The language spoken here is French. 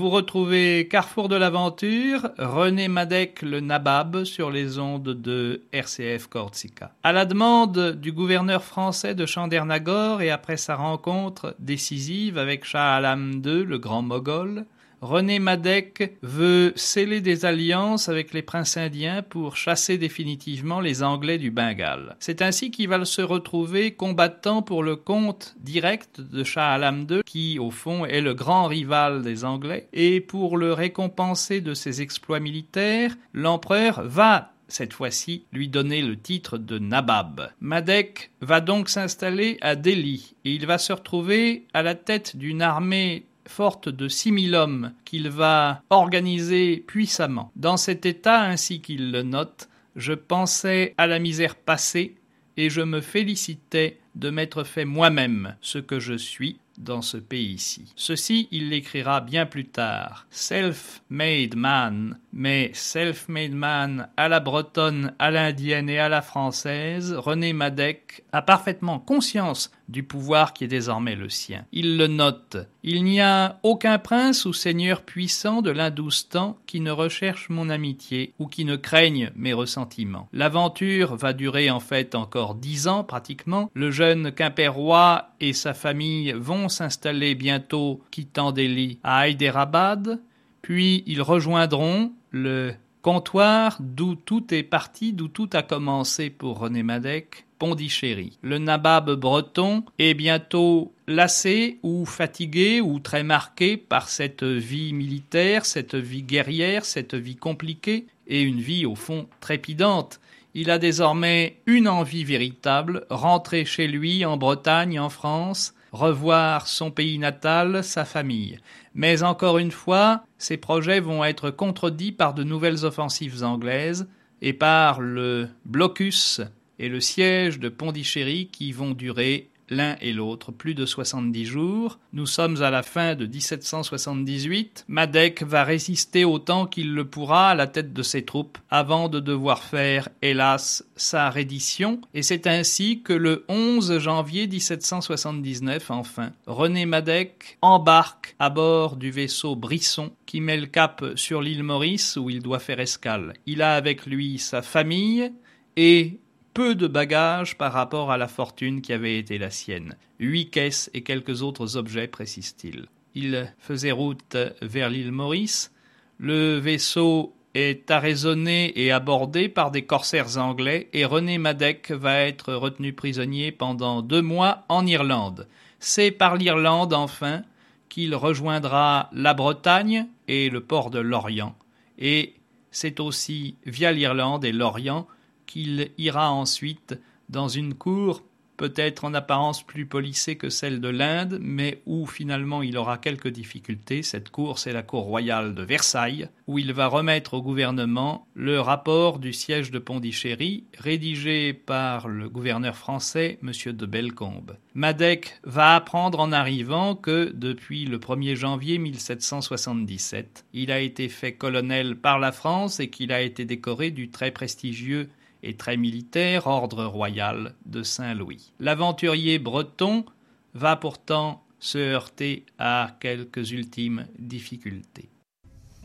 Vous retrouvez Carrefour de l'aventure, René Madec le Nabab sur les ondes de RCF Corsica. À la demande du gouverneur français de Chandernagor et après sa rencontre décisive avec Shah Alam II, le grand Moghol, René Madec veut sceller des alliances avec les princes indiens pour chasser définitivement les Anglais du Bengale. C'est ainsi qu'il va se retrouver combattant pour le compte direct de Shah Alam II, qui au fond est le grand rival des Anglais, et pour le récompenser de ses exploits militaires, l'empereur va cette fois-ci lui donner le titre de Nabab. Madec va donc s'installer à Delhi et il va se retrouver à la tête d'une armée forte de 6000 hommes qu'il va organiser puissamment. Dans cet état, ainsi qu'il le note, je pensais à la misère passée et je me félicitais de m'être fait moi-même ce que je suis dans ce pays-ci. Ceci, il l'écrira bien plus tard. Self-made man, mais self-made man à la bretonne, à l'indienne et à la française, René Madec a parfaitement conscience du pouvoir qui est désormais le sien. Il le note. Il n'y a aucun prince ou seigneur puissant de l'Hindoustan qui ne recherche mon amitié ou qui ne craigne mes ressentiments. L'aventure va durer en fait encore 10 ans pratiquement. Le jeune Quimpérois et sa famille vont s'installer bientôt, quittant Delhi, à Hyderabad, puis ils rejoindront le comptoir d'où tout est parti, d'où tout a commencé pour René Madec, Pondichéry. Le nabab breton est bientôt lassé ou fatigué ou très marqué par cette vie militaire, cette vie guerrière, cette vie compliquée et une vie au fond trépidante. Il a désormais une envie véritable, rentrer chez lui en Bretagne, en France, revoir son pays natal, sa famille. Mais encore une fois, ces projets vont être contredits par de nouvelles offensives anglaises et par le blocus et le siège de Pondichéry qui vont durer l'un et l'autre plus de 70 jours. Nous sommes à la fin de 1778. Madec va résister autant qu'il le pourra à la tête de ses troupes avant de devoir faire, hélas, sa reddition. Et c'est ainsi que le 11 janvier 1779, enfin, René Madec embarque à bord du vaisseau Brisson qui met le cap sur l'île Maurice où il doit faire escale. Il a avec lui sa famille et peu de bagages par rapport à la fortune qui avait été la sienne. 8 caisses et quelques autres objets, précise-t-il. Il faisait route vers l'île Maurice. Le vaisseau est arraisonné et abordé par des corsaires anglais et René Madec va être retenu prisonnier pendant 2 mois en Irlande. C'est par l'Irlande, enfin, qu'il rejoindra la Bretagne et le port de Lorient. Et c'est aussi via l'Irlande et l'Orient qu'il ira ensuite dans une cour peut-être en apparence plus policée que celle de l'Inde, mais où finalement il aura quelques difficultés. Cette cour, c'est la cour royale de Versailles, où il va remettre au gouvernement le rapport du siège de Pondichéry, rédigé par le gouverneur français, M. de Bellecombe. Madec va apprendre en arrivant que, depuis le 1er janvier 1777, il a été fait colonel par la France et qu'il a été décoré du très prestigieux et très militaire ordre royal de Saint-Louis. L'aventurier breton va pourtant se heurter à quelques ultimes difficultés.